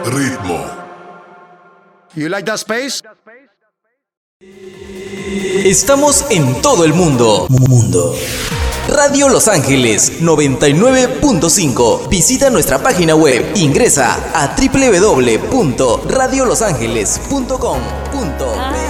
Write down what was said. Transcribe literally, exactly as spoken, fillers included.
ritmo. You like that space? Estamos en todo el mundo. Mundo. Radio Los Ángeles noventa y nueve punto cinco. Visita nuestra página web. Ingresa a doble u doble u doble u punto radio los ángeles punto com punto pe.